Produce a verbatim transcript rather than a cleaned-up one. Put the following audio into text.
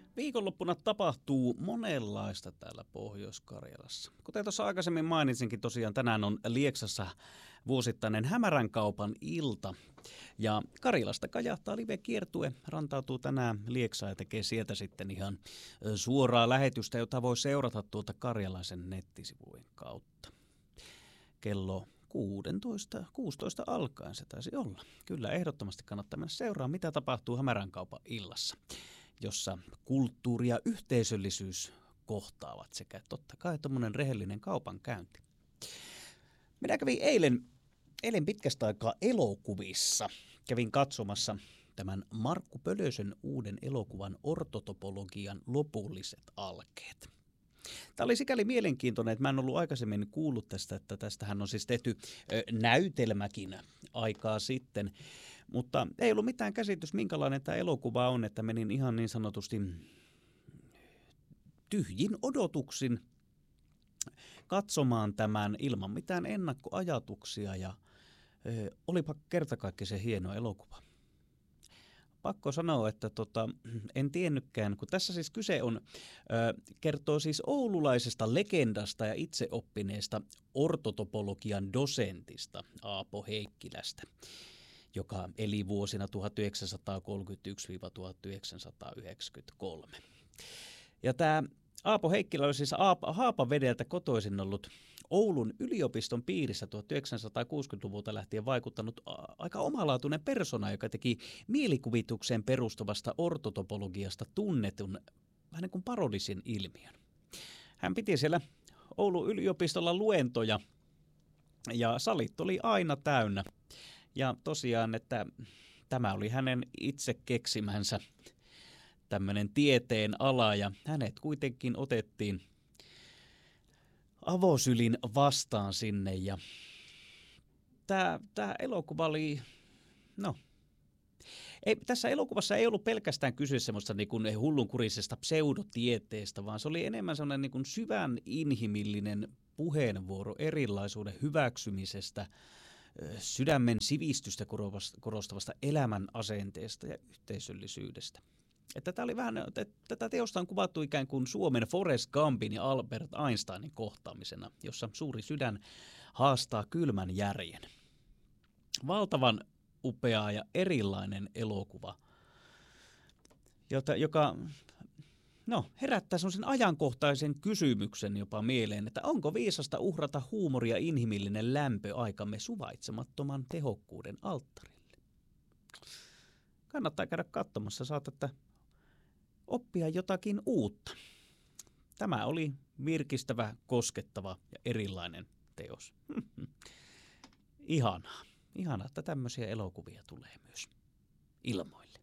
Viikonloppuna tapahtuu monenlaista täällä Pohjois-Karjalassa. Kuten tuossa aikaisemmin mainitsinkin, tosiaan tänään on Lieksassa vuosittainen Hämärän kaupan ilta. Ja Karjalasta kajahtaa live-kiertue, rantautuu tänään Lieksaan ja tekee sieltä sitten ihan suoraa lähetystä, jota voi seurata tuolta karjalaisen nettisivujen kautta. Kello kuusitoista, kuusitoista alkaen se taisi olla. Kyllä, ehdottomasti kannattaa mennä seuraamaan, mitä tapahtuu Hämärän kaupan illassa, jossa kulttuuri ja yhteisöllisyys kohtaavat sekä totta kai tuommoinen rehellinen kaupankäynti. Minä kävin eilen, eilen pitkästä aikaa elokuvissa. Kävin katsomassa tämän Markku Pölösen uuden elokuvan ortotopologian lopulliset alkeet. Tämä oli sikäli mielenkiintoinen, että mä en ollut aikaisemmin kuullut tästä, että tästähän on siis tehty ö, näytelmäkin aikaa sitten, mutta ei ollut mitään käsitys, minkälainen tämä elokuva on, että menin ihan niin sanotusti tyhjin odotuksin katsomaan tämän ilman mitään ennakkoajatuksia ja ö, olipa kertakaikkisen hieno elokuva. Pakko sanoa, että tota, en tiennytkään, kun tässä siis kyse on, ö, kertoo siis oululaisesta legendasta ja itseoppineesta ortotopologian dosentista Aapo Heikkilästä, joka eli vuosina tuhatyhdeksänsataakolmekymmentäyksi tuhatyhdeksänsataayhdeksänkymmentäkolme. Ja tämä Aapo Heikkilä oli siis Haapavedeltä kotoisin ollut Oulun yliopiston piirissä tuhatyhdeksänsataakuusikymmentäluvulta lähtien vaikuttanut aika omalaatuinen persona, joka teki mielikuvitukseen perustuvasta ortotopologiasta tunnetun vähän niin kuin parodisin ilmiön. Hän piti siellä Oulun yliopistolla luentoja ja salit oli aina täynnä. Ja tosiaan, että tämä oli hänen itse keksimänsä tämmöinen tieteen ala ja hänet kuitenkin otettiin avosylin vastaan sinne ja tämä, tämä elokuva oli, no, ei, tässä elokuvassa ei ollut pelkästään kyse semmoista niin kuin hullunkurisesta pseudotieteestä, vaan se oli enemmän semmoinen niin kuin syvän inhimillinen puheenvuoro erilaisuuden hyväksymisestä, sydämen sivistystä korostavasta elämän asenteesta ja yhteisöllisyydestä. Että tämä oli vähän, että tätä teosta on kuvattu ikään kuin Suomen Forrest Gumpin ja Albert Einsteinin kohtaamisena, jossa suuri sydän haastaa kylmän järjen. Valtavan upea ja erilainen elokuva, jota, joka no, herättää sellaisen ajankohtaisen kysymyksen jopa mieleen, että onko viisasta uhrata huumori ja inhimillinen lämpö aikamme suvaitsemattoman tehokkuuden alttarille. Kannattaa käydä katsomassa, saatatte oppia jotakin uutta. Tämä oli virkistävä, koskettava ja erilainen teos. Ihanaa. Ihanaa, että tämmöisiä elokuvia tulee myös ilmoille.